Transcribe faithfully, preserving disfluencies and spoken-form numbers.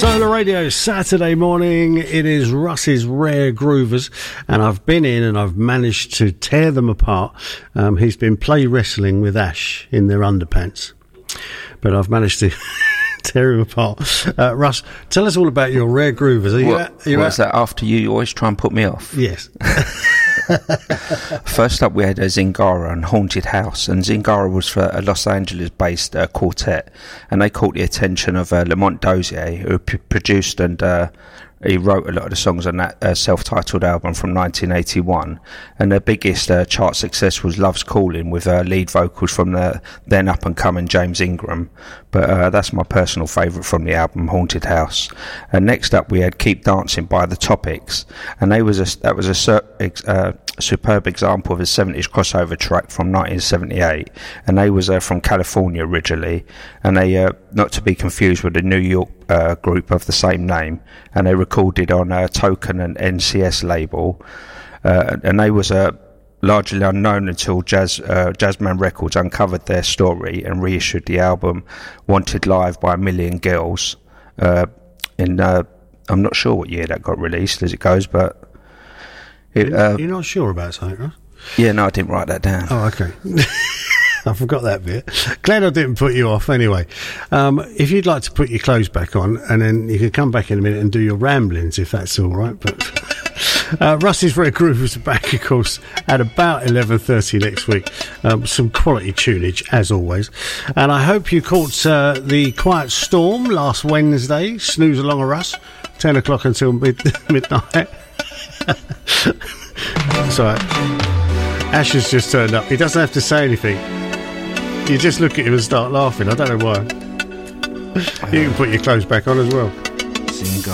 Solar Radio, Saturday morning. It is Russ's Rare Groovers, and I've been in and I've managed to tear them apart. Um, he's been play wrestling with Ash in their underpants, but I've managed to tear him apart. Uh, Russ, tell us all about your Rare Groovers. Are you what at, are you what's at? that? After you, you always try and put me off. Yes. First up, we had a Zingara and Haunted House, and Zingara was for a Los Angeles-based uh, quartet, and they caught the attention of uh, Lamont Dozier, who p- produced and uh, he wrote a lot of the songs on that uh, self-titled album from nineteen eighty-one, and their biggest uh, chart success was Love's Calling, with uh, lead vocals from the then up-and-coming James Ingram, but uh, that's my personal favourite from the album, Haunted House. And next up, we had Keep Dancing by The Topics, and they was a, that was a sur- ex- uh, superb example of a seventies crossover track from nineteen seventy-eight, and they was uh, from California originally, and they uh, not to be confused with the New York uh, group of the same name, and they recorded on a Token and N C S label, uh, and they was a uh, largely unknown until Jazz uh, Jazzman Records uncovered their story and reissued the album Wanted Live by a Million Girls uh, in uh, I'm not sure what year that got released as it goes, but it, uh, you're not sure about something, right? Yeah, no, I didn't write that down. Oh, okay. I forgot that bit. Glad I didn't put you off anyway. Um, if you'd like to put your clothes back on, and then you can come back in a minute and do your ramblings, if that's all right. But uh, Russ's Rare Groovers are back, of course, at about eleven thirty next week. Um, some quality tunage, as always. And I hope you caught uh, the Quiet Storm last Wednesday. Snooze along a Russ. ten o'clock until mid- midnight. Sorry. Ash has just turned up. He doesn't have to say anything. You just look at him and start laughing. I don't know why. You can put your clothes back on as well.